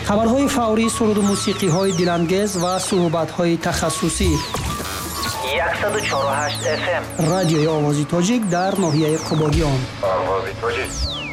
خبرهای فوری، سرود و موسیقی‌های دلانگیز و صحبت‌های تخصصی. 104.8 FM رادیوی آوازی تاجیک در ناحیه قبادیان. آوازی تاجیک.